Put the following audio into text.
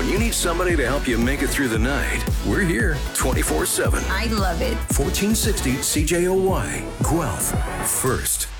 When you need somebody to help you make it through the night, we're here 24/7. I love it. 1460 CJOY, Guelph, first.